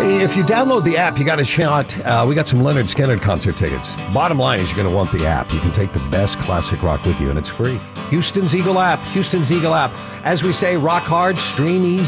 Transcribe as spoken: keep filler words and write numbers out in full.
if you download the app, you got a shot. Uh, we got some Leonard Skinner concert tickets. Bottom line is you're going to want the app. You can take the best classic rock with you, and it's free. Houston's Eagle app. Houston's Eagle app. As we say, rock hard, stream easy.